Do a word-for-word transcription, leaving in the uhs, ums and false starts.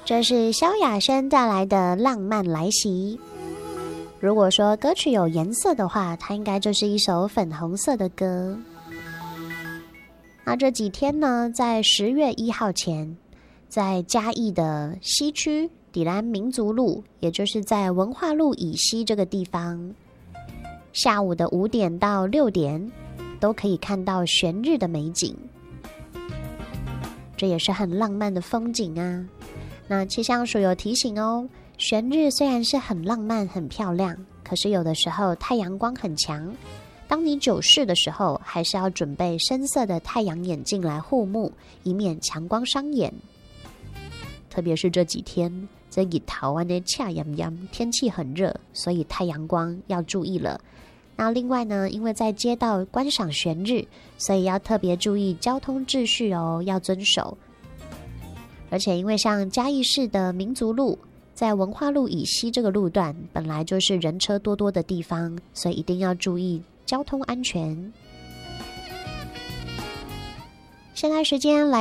这是萧亚轩带来的《浪漫来袭》。如果说歌曲有颜色的话，它应该就是一首粉红色的歌。那这几天呢，在十月一号前，在嘉义的西区底兰民族路，也就是在文化路以西这个地方，下午的五点到六点都可以看到悬日的美景，这也是很浪漫的风景啊。那气象署有提醒哦，悬日虽然是很浪漫很漂亮，可是有的时候太阳光很强，当你久视的时候，还是要准备深色的太阳眼镜来护目，以免强光伤眼。特别是这几天这日头安的恰炎炎，天气很热，所以太阳光要注意了。那另外呢，因为在街道观赏悬日，所以要特别注意交通秩序哦，要遵守。而且因为像嘉义市的民族路，在文化路以西这个路段本来就是人车多多的地方，所以一定要注意交通安全。现在时间来